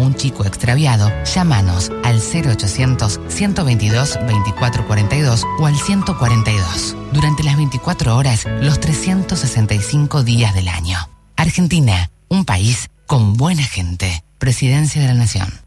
un chico extraviado, llámanos al 0800-122-2442 o al 142. Durante las 24 horas, los 365 días del año. Argentina, un país con buena gente. Presidencia de la Nación.